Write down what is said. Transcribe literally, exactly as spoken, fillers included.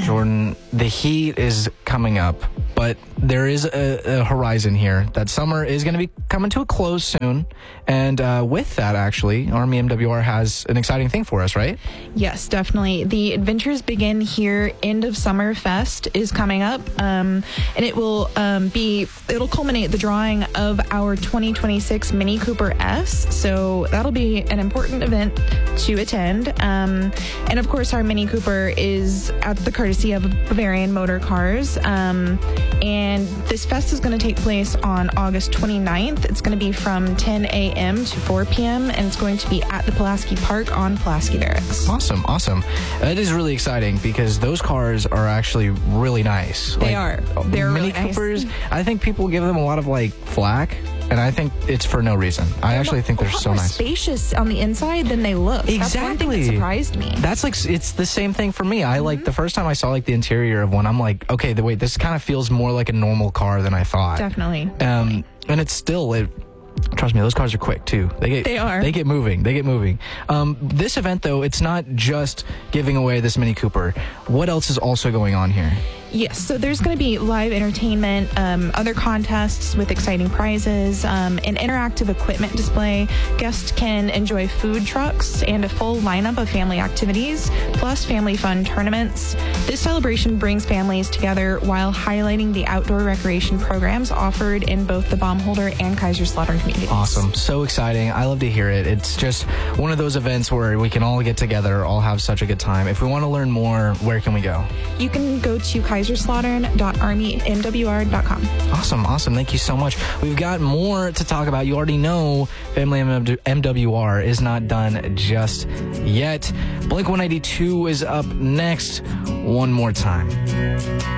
Jordan, the heat is coming up, but there is a, a horizon here that summer is going to be coming to a close soon. And uh, with that, actually, Army M W R has an exciting thing for us, right? Yes, definitely. The Adventures Begin Here End of Summer Fest is coming up, um, and it will um, be, it'll culminate the drawing of our twenty twenty-six Mini Cooper S. So that'll be an important event to attend. Um, and of course, our Mini Cooper is at the courtesy of Bavarian Motor Cars. Um, and this fest is going to take place on August twenty-ninth. It's going to be from ten a.m. to four p.m. and it's going to be at the Pulaski Park on Pulaski Barracks. Awesome, awesome. It is really exciting because those cars are actually really nice. They like, are. They're Mini really Coopers, nice. I think people give them a lot of like flack. And I think it's for no reason. I They're actually think they're a lot so more nice. Spacious on the inside than they look. Exactly. That's one thing that surprised me. That's like, it's the same thing for me. I mm-hmm. like the first time I saw like the interior of one, I'm like, okay, the wait, this kind of feels more like a normal car than I thought. Definitely. Um, and it's still, it, trust me, those cars are quick too. They get, they are. They get moving. They get moving. Um, this event though, it's not just giving away this Mini Cooper. What else is also going on here? Yes, so there's going to be live entertainment, um, other contests with exciting prizes, um, an interactive equipment display. Guests can enjoy food trucks and a full lineup of family activities, plus family fun tournaments. This celebration brings families together while highlighting the outdoor recreation programs offered in both the Baumholder and Kaiserslautern communities. Awesome. So exciting. I love to hear it. It's just one of those events where we can all get together, all have such a good time. If we want to learn more, where can we go? You can go to kaiserslautern dot army m w r dot com. Awesome, awesome. Thank you so much. We've got more to talk about. You already know Family M W R is not done just yet. Blink one eighty-two is up next one more time.